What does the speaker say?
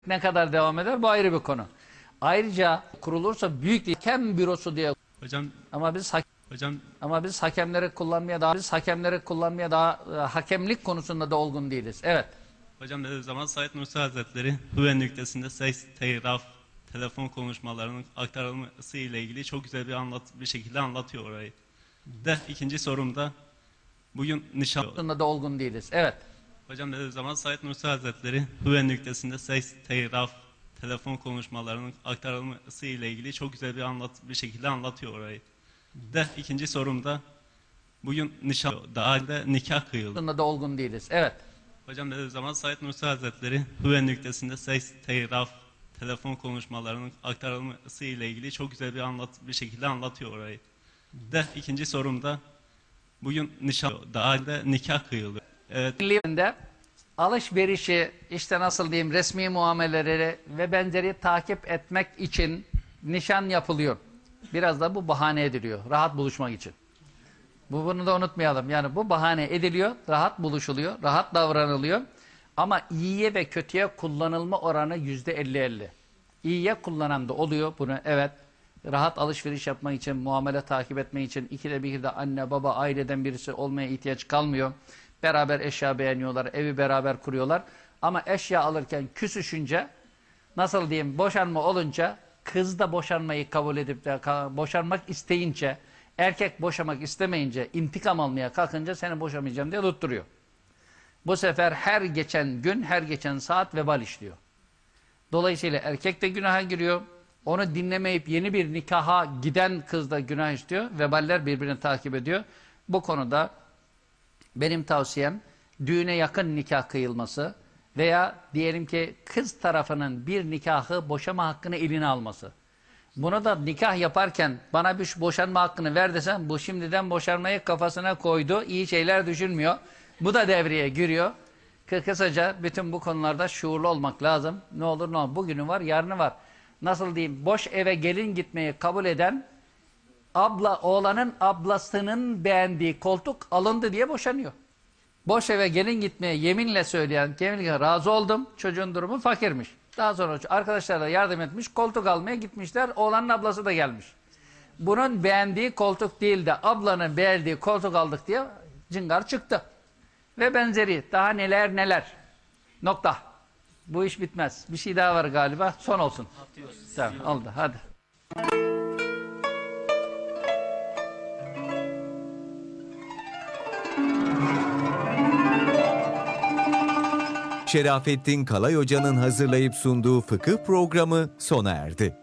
Ne kadar devam eder bu ayrı bir konu. Ayrıca kurulursa büyük bir hakem bürosu diye Hocam, ama biz hocam, hakemleri kullanmaya daha hakemlik konusunda da olgun değiliz. Evet. hocam dediği zaman Said Nursi Hazretleri Hüven nüktesinde ses, telgraf, telefon konuşmalarının aktarılması ile ilgili çok güzel bir şekilde anlatıyor orayı. İkinci sorumda bugün nişan... Konusunda da olgun değiliz. Evet. Hocam dediği zaman Said Nursi Hazretleri Hüven nüktesinde ses, telgraf, telefon konuşmalarının aktarılması ile ilgili çok güzel bir şekilde anlatıyor orayı. İkinci sorumda bugün nişan... Daha da nikah kıyıldı. Konusunda da olgun değiliz. Evet. Hocam dediği zaman Said Nursi Hazretleri Hüven nüktesinde ses, telgraf, telefon konuşmalarının aktarılması ile ilgili çok güzel bir şekilde anlatıyor orayı. İkinci sorumda bugün nişan... Daha da nikah kıyıldı. Evet. Birliğinde alışverişi işte nasıl diyeyim resmi muameleleri ve benzeri takip etmek için nişan yapılıyor. Biraz da bu bahane ediliyor. Rahat buluşmak için. Bunu da unutmayalım. Yani bu bahane ediliyor, rahat buluşuluyor, rahat davranılıyor. Ama iyiye ve kötüye kullanılma oranı %50-50. İyiye kullanan da oluyor bunu. Evet. Rahat alışveriş yapmak için, muamele takip etmek için ikide bir de anne, baba, aileden birisi olmaya ihtiyaç kalmıyor. Beraber eşya beğeniyorlar, evi beraber kuruyorlar. Ama eşya alırken küsüşünce, nasıl diyeyim, boşanma olunca, kız da boşanmayı kabul edip de boşanmak isteyince, erkek boşamak istemeyince, intikam almaya kalkınca seni boşamayacağım diye tutturuyor. Bu sefer her geçen gün, her geçen saat vebal işliyor. Dolayısıyla erkek de günaha giriyor. Onu dinlemeyip yeni bir nikaha giden kız da günah işliyor. Veballer birbirini takip ediyor. Bu konuda benim tavsiyem düğüne yakın nikah kıyılması veya diyelim ki kız tarafının bir nikahı boşama hakkını eline alması. Bunu da nikah yaparken bana bir boşanma hakkını ver desem bu şimdiden boşanmayı kafasına koydu. İyi şeyler düşünmüyor. Bu da devreye giriyor. Kısaca bütün bu konularda şuurlu olmak lazım. Ne olur ne olmaz. Bugünü var, yarını var. Nasıl diyeyim? Boş eve gelin gitmeyi kabul eden oğlanın ablasının beğendiği koltuk alındı diye boşanıyor. Boş eve gelin gitmeye yeminle söyleyen, yeminle razı oldum. Çocuğun durumu fakirmiş. Daha sonra arkadaşlar da yardım etmiş. Koltuk almaya gitmişler. Oğlanın ablası da gelmiş. Bunun beğendiği koltuk değil de ablanın beğendiği koltuk aldık diye cıngar çıktı. Ve benzeri. Daha neler neler. Nokta. Bu iş bitmez. Bir şey daha var galiba. Son olsun. Tamam oldu. Hadi. Şerafettin Kalay Hoca'nın hazırlayıp sunduğu fıkıh programı sona erdi.